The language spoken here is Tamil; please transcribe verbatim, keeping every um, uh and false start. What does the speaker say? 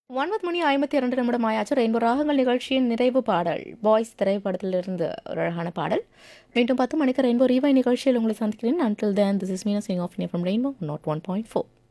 ஒன்பது மணி ஐம்பத்தி இரண்டு நிமிடம் ஆயாச்சு. ரெயின்போ ராகங்கள் நிகழ்ச்சியின் நிறைவு பாடல் பாய்ஸ் திரைப்படத்திலிருந்து ஒரு அழகான பாடல். மீண்டும் பத்து மணிக்கு ரெயின்போ ரீவை நிகழ்ச்சியில் உங்களை சந்திக்கிறேன். Until then this is Meena Singh off from rainbow not one point four.